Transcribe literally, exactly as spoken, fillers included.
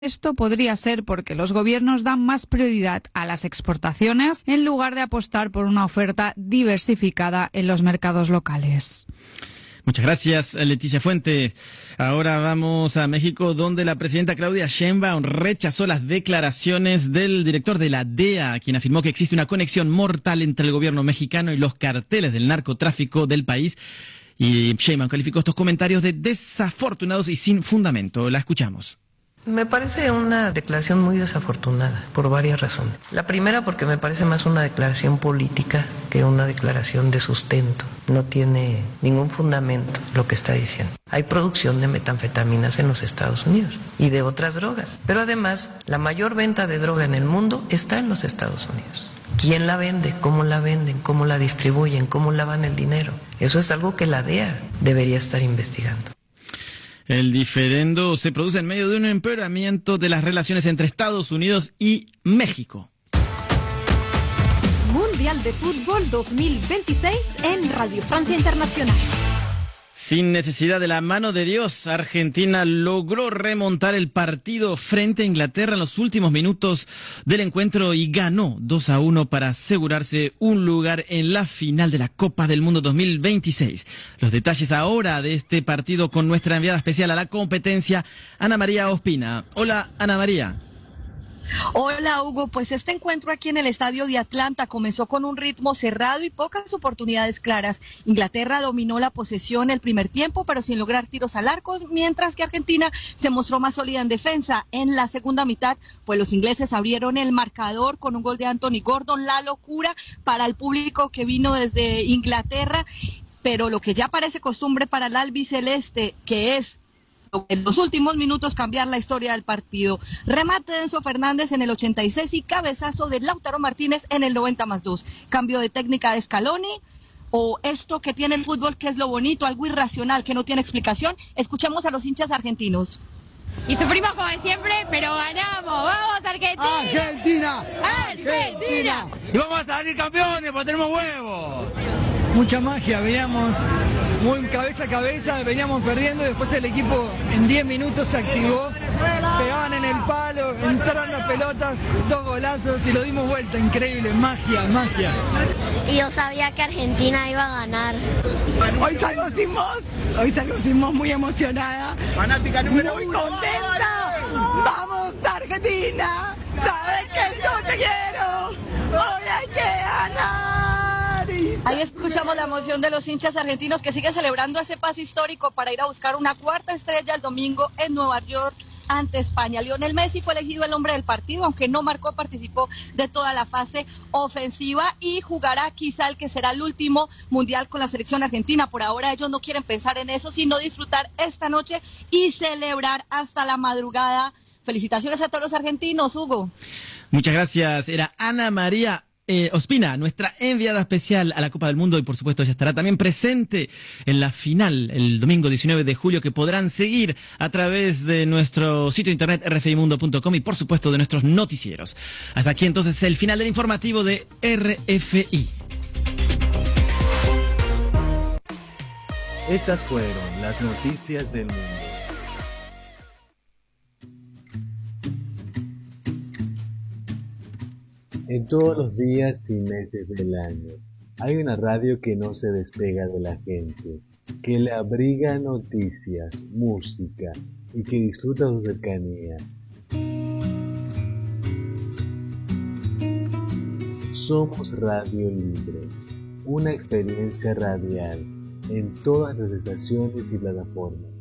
Esto podría ser porque los gobiernos dan más prioridad a las exportaciones en lugar de apostar por una oferta diversificada en los mercados locales. Muchas gracias, Leticia Fuente. Ahora vamos a México, donde la presidenta Claudia Sheinbaum rechazó las declaraciones del director de la D E A, quien afirmó que existe una conexión mortal entre el gobierno mexicano y los carteles del narcotráfico del país. Y Sheinbaum calificó estos comentarios de desafortunados y sin fundamento. La escuchamos. Me parece una declaración muy desafortunada por varias razones. La primera, porque me parece más una declaración política que una declaración de sustento. No tiene ningún fundamento lo que está diciendo. Hay producción de metanfetaminas en los Estados Unidos y de otras drogas. Pero además, la mayor venta de droga en el mundo está en los Estados Unidos. ¿Quién la vende? ¿Cómo la venden? ¿Cómo la distribuyen? ¿Cómo lavan el dinero? Eso es algo que la D E A debería estar investigando. El diferendo se produce en medio de un empeoramiento de las relaciones entre Estados Unidos y México. Mundial de Fútbol dos mil veintiséis en Radio Francia Internacional. Sin necesidad de la mano de Dios, Argentina logró remontar el partido frente a Inglaterra en los últimos minutos del encuentro y ganó dos a uno para asegurarse un lugar en la final de la Copa del Mundo dos mil veintiséis. Los detalles ahora de este partido con nuestra enviada especial a la competencia, Ana María Ospina. Hola, Ana María. Hola Hugo, pues este encuentro aquí en el estadio de Atlanta comenzó con un ritmo cerrado y pocas oportunidades claras. Inglaterra dominó la posesión el primer tiempo, pero sin lograr tiros al arco, mientras que Argentina se mostró más sólida en defensa. En la segunda mitad, pues los ingleses abrieron el marcador con un gol de Anthony Gordon, la locura para el público que vino desde Inglaterra, pero lo que ya parece costumbre para el albiceleste, que es en los últimos minutos cambiar la historia del partido. Remate de Enzo Fernández en el ochenta y seis y cabezazo de Lautaro Martínez en el noventa más dos. Cambio de técnica de Scaloni, o esto que tiene el fútbol, que es lo bonito, algo irracional, que no tiene explicación. Escuchemos a los hinchas argentinos. Y sufrimos como siempre, pero ganamos. ¡Vamos, Argentina! ¡Argentina! ¡Argentina! Y vamos a salir campeones porque tenemos huevos. Mucha magia, veníamos muy cabeza a cabeza, veníamos perdiendo y después el equipo en diez minutos se activó, pegaban en el palo, entraron las pelotas, dos golazos y lo dimos vuelta, increíble, magia, magia. Y yo sabía que Argentina iba a ganar. Hoy salgo sin voz, hoy salgo sin voz, muy emocionada, fanática número muy uno. contenta. ¡Vamos, Argentina! ¡Sabes que yo te quiero! ¡Hoy hay que ganar! Ahí escuchamos la emoción de los hinchas argentinos que siguen celebrando ese pase histórico para ir a buscar una cuarta estrella el domingo en Nueva York ante España. Lionel Messi fue elegido el hombre del partido, aunque no marcó, participó de toda la fase ofensiva y jugará quizá el que será el último mundial con la selección argentina. Por ahora ellos no quieren pensar en eso, sino disfrutar esta noche y celebrar hasta la madrugada. Felicitaciones a todos los argentinos, Hugo. Muchas gracias. Era Ana María Eh, Ospina, nuestra enviada especial a la Copa del Mundo, y por supuesto ella estará también presente en la final el domingo diecinueve de julio, que podrán seguir a través de nuestro sitio internet erre efe i mundo punto com y por supuesto de nuestros noticieros. Hasta aquí entonces el final del informativo de R F I. Estas fueron las noticias del mundo. En todos los días y meses del año, hay una radio que no se despega de la gente, que le abriga noticias, música y que disfruta su cercanía. Somos Radio Libre, una experiencia radial en todas las estaciones y plataformas.